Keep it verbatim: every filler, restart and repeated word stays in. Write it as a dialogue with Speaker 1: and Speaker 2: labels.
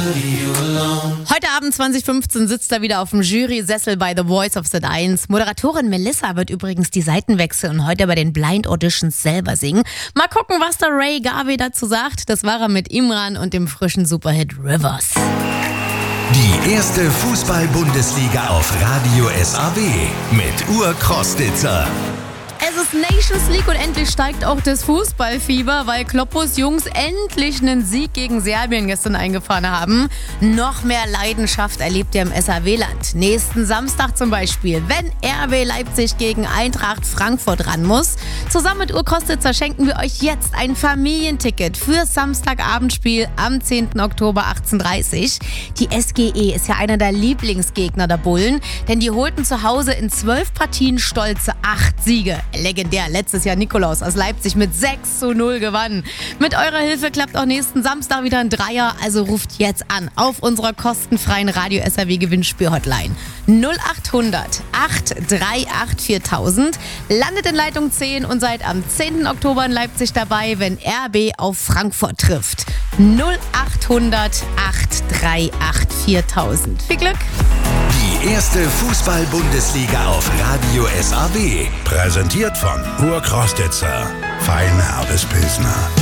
Speaker 1: Heute Abend zwanzig fünfzehn sitzt er wieder auf dem Jury-Sessel bei The Voice of Sat eins. Moderatorin Melissa wird übrigens die Seiten wechseln und heute bei den Blind Auditions selber singen. Mal gucken, was der Ray Garvey dazu sagt. Das war er mit Imran und dem frischen Superhit Rivers.
Speaker 2: Die erste Fußball-Bundesliga auf Radio S A W mit Ur-Krostitzer.
Speaker 1: Es ist Nations League und endlich steigt auch das Fußballfieber, weil Kloppos Jungs endlich einen Sieg gegen Serbien gestern eingefahren haben. Noch mehr Leidenschaft erlebt ihr im S A W-Land. Nächsten Samstag zum Beispiel, wenn R B Leipzig gegen Eintracht Frankfurt ran muss. Zusammen mit Ur-Krostitzer schenken wir euch jetzt ein Familienticket fürs Samstagabendspiel am zehnten Oktober achtzehn Uhr dreißig. Die S G E ist ja einer der Lieblingsgegner der Bullen, denn die holten zu Hause in zwölf Partien stolze acht Siege. Legendär, letztes Jahr Nikolaus aus Leipzig mit sechs zu null gewann. Mit eurer Hilfe klappt auch nächsten Samstag wieder ein Dreier, also ruft jetzt an auf unserer kostenfreien Radio S A W Gewinnspiel-Hotline. null acht hundert acht drei acht viertausend. Landet in Leitung zehn und seid am zehnten Oktober in Leipzig dabei, wenn R B auf Frankfurt trifft. null acht hundert acht drei acht viertausend. Viel Glück!
Speaker 2: Die erste Fußball-Bundesliga auf Radio S A W.
Speaker 3: Präsentiert von Ur-Krostitzer. Fein herbes Pilsner.